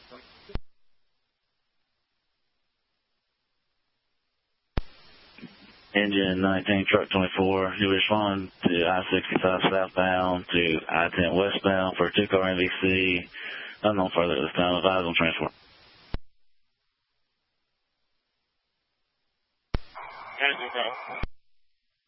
Engine 19, truck 24, you respond to I-65 southbound to I-10 westbound for a 2-car MVC. Unknown further at this time. Advise on transport. Engine